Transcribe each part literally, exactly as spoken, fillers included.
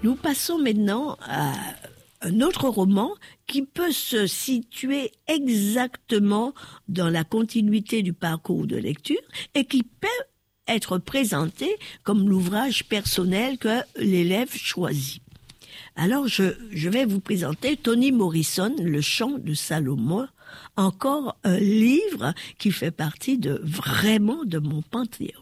Nous passons maintenant à un autre roman qui peut se situer exactement dans la continuité du parcours de lecture et qui peut être présenté comme l'ouvrage personnel que l'élève choisit. Alors, je, je vais vous présenter Toni Morrison, Le Chant de Salomon, encore un livre qui fait partie de vraiment de mon panthéon.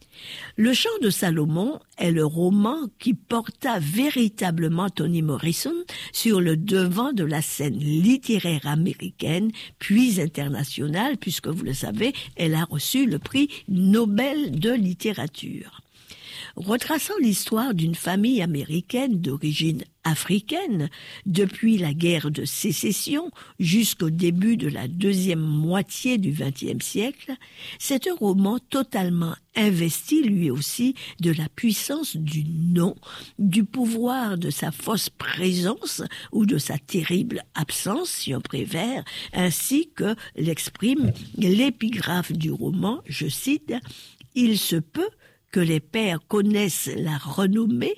Le Chant de Salomon est le roman qui porta véritablement Toni Morrison sur le devant de la scène littéraire américaine, puis internationale, puisque vous le savez, elle a reçu le prix Nobel de littérature. Retraçant l'histoire d'une famille américaine d'origine africaine depuis la guerre de sécession jusqu'au début de la deuxième moitié du vingtième siècle, c'est un roman totalement investi lui aussi de la puissance du nom, du pouvoir de sa fausse présence ou de sa terrible absence, si on préfère, ainsi que l'exprime l'épigraphe du roman, je cite, « Il se peut que les pères connaissent la renommée,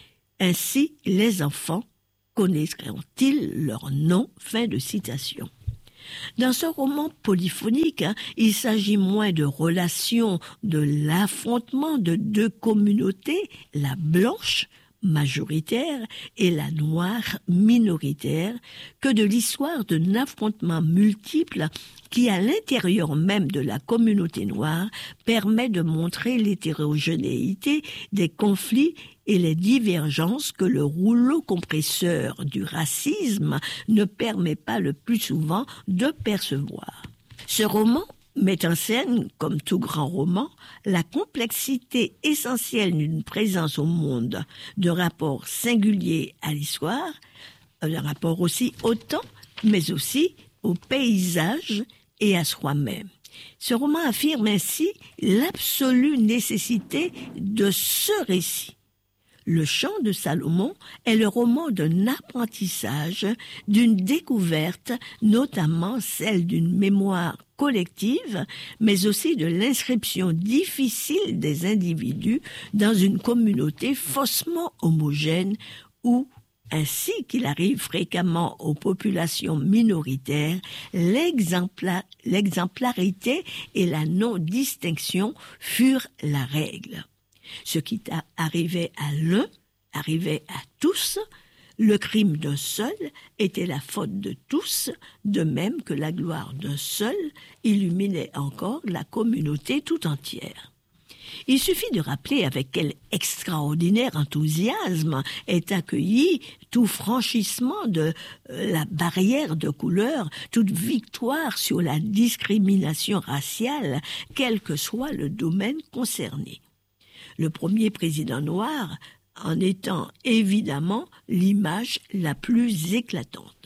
ainsi les enfants connaîtront-ils leur nom ?» Fin de citation. Dans ce roman polyphonique, hein, il s'agit moins de relations, de l'affrontement de deux communautés, la blanche majoritaire et la noire minoritaire, que de l'histoire d'un affrontement multiple qui, à l'intérieur même de la communauté noire, permet de montrer l'hétérogénéité des conflits et les divergences que le rouleau compresseur du racisme ne permet pas le plus souvent de percevoir. Ce roman met en scène, comme tout grand roman, la complexité essentielle d'une présence au monde, de rapport singulier à l'histoire, un rapport aussi au temps, mais aussi au paysage et à soi-même. Ce roman affirme ainsi l'absolue nécessité de ce récit. Le Chant de Salomon est le roman d'un apprentissage, d'une découverte, notamment celle d'une mémoire collective, mais aussi de l'inscription difficile des individus dans une communauté faussement homogène où, ainsi qu'il arrive fréquemment aux populations minoritaires, l'exempla- l'exemplarité et la non-distinction furent la règle. Ce qui arrivait à l'un arrivait à tous. Le crime d'un seul était la faute de tous, de même que la gloire d'un seul illuminait encore la communauté tout entière. Il suffit de rappeler avec quel extraordinaire enthousiasme est accueilli tout franchissement de la barrière de couleur, toute victoire sur la discrimination raciale, quel que soit le domaine concerné. Le premier président noir en étant évidemment l'image la plus éclatante.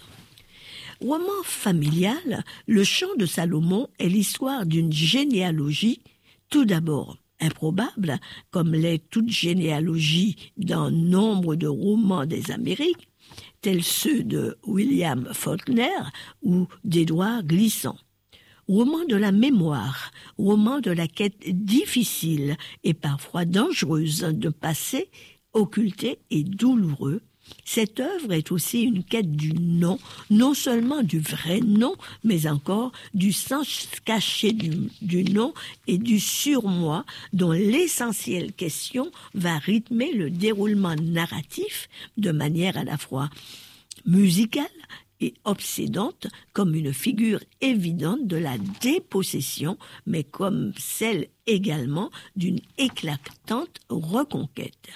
Roman familial, Le Chant de Salomon est l'histoire d'une généalogie, tout d'abord improbable, comme l'est toute généalogie dans nombre de romans des Amériques, tels ceux de William Faulkner ou d'Édouard Glissant. Roman de la mémoire, roman de la quête difficile et parfois dangereuse de passé, occulté et douloureux, cette œuvre est aussi une quête du nom, non seulement du vrai nom, mais encore du sens caché du, du nom et du surmoi, dont l'essentielle question va rythmer le déroulement narratif de manière à la fois musicale et obsédante, comme une figure évidente de la dépossession, mais comme celle également d'une éclatante reconquête.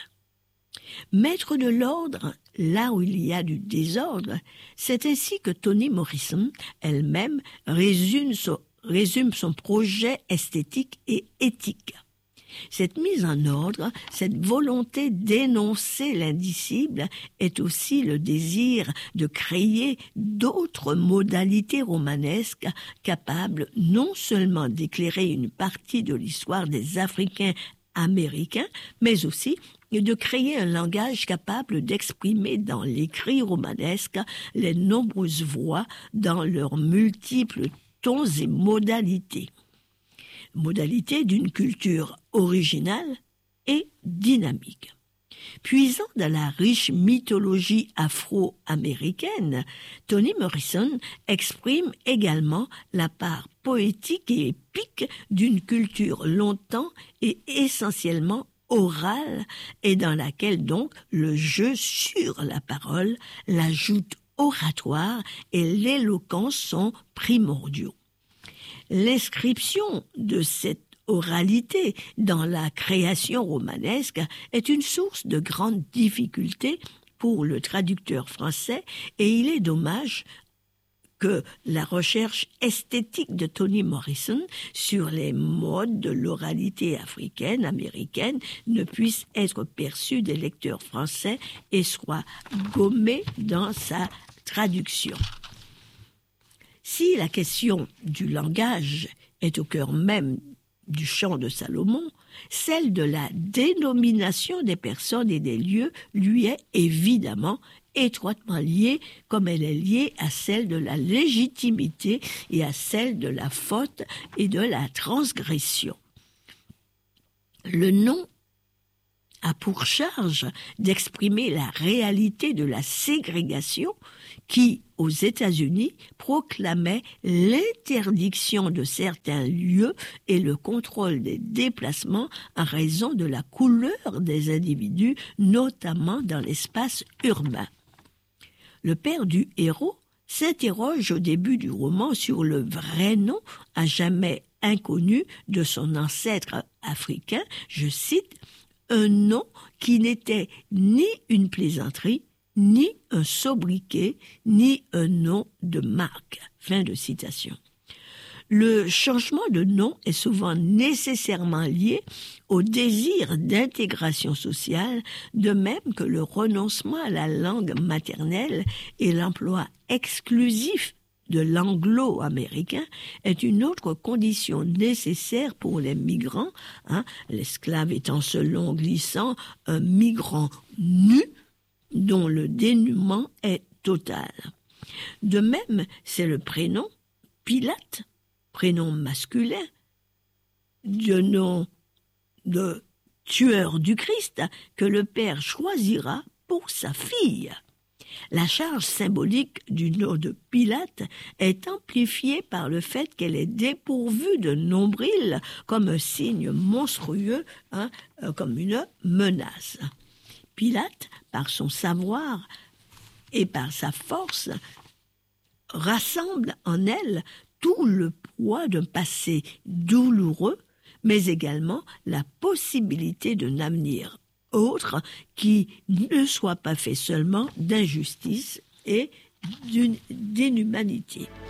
Maître de l'ordre, là où il y a du désordre, c'est ainsi que Toni Morrison elle-même résume son, résume son projet esthétique et éthique. Cette mise en ordre, cette volonté d'énoncer l'indicible est aussi le désir de créer d'autres modalités romanesques capables non seulement d'éclairer une partie de l'histoire des Africains américains, mais aussi de créer un langage capable d'exprimer dans l'écrit romanesque les nombreuses voix dans leurs multiples tons et modalités. Modalité d'une culture originale et dynamique. Puisant dans la riche mythologie afro-américaine, Toni Morrison exprime également la part poétique et épique d'une culture longtemps et essentiellement orale et dans laquelle donc le jeu sur la parole, l'ajout oratoire et l'éloquence sont primordiaux. L'inscription de cette oralité dans la création romanesque est une source de grande difficulté pour le traducteur français et il est dommage que la recherche esthétique de Toni Morrison sur les modes de l'oralité africaine, américaine, ne puisse être perçue des lecteurs français et soit gommée dans sa traduction. Si la question du langage est au cœur même du chant de Salomon, celle de la dénomination des personnes et des lieux lui est évidemment étroitement liée, comme elle est liée à celle de la légitimité et à celle de la faute et de la transgression. Le nom a pour charge d'exprimer la réalité de la ségrégation qui, aux États-Unis, proclamait l'interdiction de certains lieux et le contrôle des déplacements en raison de la couleur des individus, notamment dans l'espace urbain. Le père du héros s'interroge au début du roman sur le vrai nom à jamais inconnu de son ancêtre africain, je cite, « un nom qui n'était ni une plaisanterie, ni un sobriquet, ni un nom de marque. » Fin de citation. Le changement de nom est souvent nécessairement lié au désir d'intégration sociale, de même que le renoncement à la langue maternelle et l'emploi exclusif de l'anglo-américain est une autre condition nécessaire pour les migrants, hein, l'esclave étant selon Glissant un migrant nu dont le dénuement est total. De même, c'est le prénom Pilate, prénom masculin, de nom de tueur du Christ que le père choisira pour sa fille. La charge symbolique du nom de Pilate est amplifiée par le fait qu'elle est dépourvue de nombril comme un signe monstrueux, hein, comme une menace. Pilate, par son savoir et par sa force, rassemble en elle tout le poids d'un passé douloureux, mais également la possibilité d'un avenir autre qui ne soit pas fait seulement d'injustice et d'une d'inhumanité.